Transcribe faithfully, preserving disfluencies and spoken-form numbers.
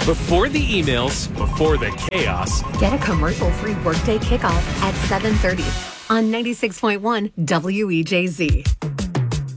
Before the emails, before the chaos. Get a commercial-free workday kickoff at seven thirty on ninety-six point one W E J Z.